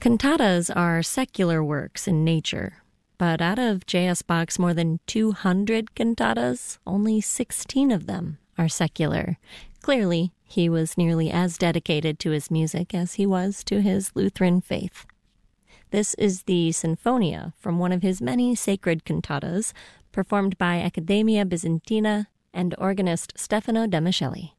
Cantatas are secular works in nature, but out of J.S. Bach's more than 200 cantatas, only 16 of them are secular. Clearly, he was nearly as dedicated to his music as he was to his Lutheran faith. This is the Sinfonia from one of his many sacred cantatas, performed by Accademia Bizantina and organist Stefano de Micheli.